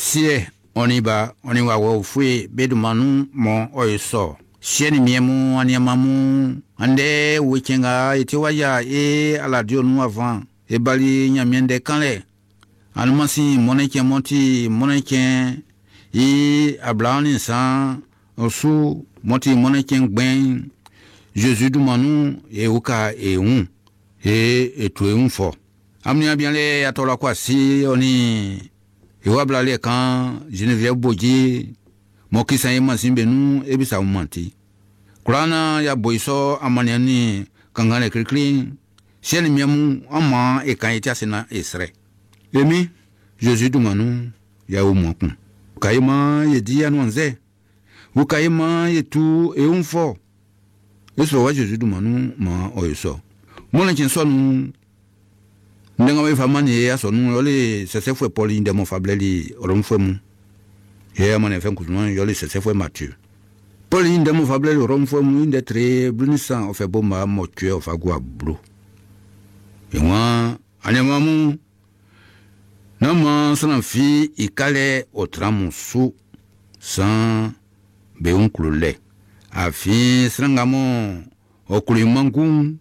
sie oniba oniwa wo fue bedumanu mo oiso sieni miemu aniamamu ande wichenga itiwaya aladio nu avant bali nyamiende kanle almasi moneke monti moneke ablani san osu monti moneke gben Jésus du manu uka un et fo amnia bien le atola kwa si oni wabla le kan Geneviève Boji mokisa yema simbenu ebisa umanti kurana ya boiso amaniani kangane krikli sieni miamu ama kan iti asena esre emi Jésus du manu ya umokun kayima yedi anonze ukayima yetu fo eso wa Jésus du manu ma oiso mona chinsonu ndenga we famani ya sonu yole sese fue Pauline de mon fableli oromfue mu ye amane fen kuzman yole sese fue Mathieu Pauline de mon fableli oromfue mu inde tre blunisa ofe bomba motue ofa gwa blu ywa anemamu nama sana fi ikale otramu su san beunklule afi srangamo okulimangu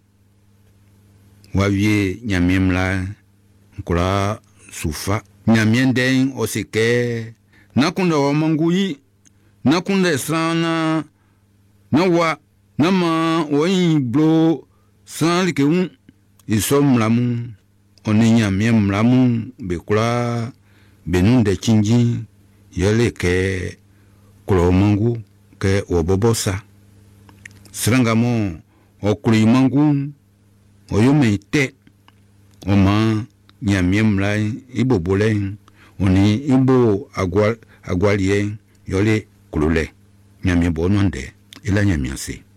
wavie nyamimla nkula sufa nyamienden osike nakunda wa mangui nakunda sana nawa nama oyin blo sanlike isomlamu oninya miemlamu bekula benunde chinji yele ke kulo mangu ke obobosa srangamo okuli mangu oyomete oma nyamiemla ibobole oni ibo agwalie yole kulule nyamiebo nonde ila nyamiase